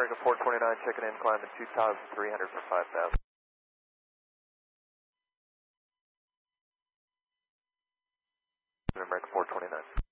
America 429 checking in, climbing 2,300 for 5,000. America 429.